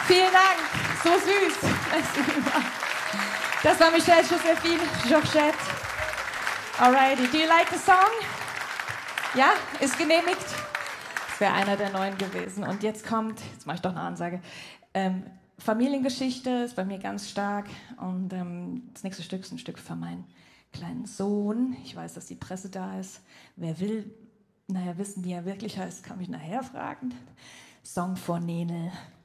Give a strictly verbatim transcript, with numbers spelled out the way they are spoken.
Vielen Dank, so süß. Das war Michelle Josephine Georgette. Alrighty, do you like the song? Ja, ist genehmigt. Das wäre einer der neuen gewesen. Und jetzt kommt, jetzt mache ich doch eine Ansage, ähm, Familiengeschichte ist bei mir ganz stark. Und ähm, das nächste Stück ist ein Stück für meinen kleinen Sohn. Ich weiß, dass die Presse da ist. Wer will, naja, wissen, wie er wirklich heißt, kann mich nachher fragen. Song vor Nenel.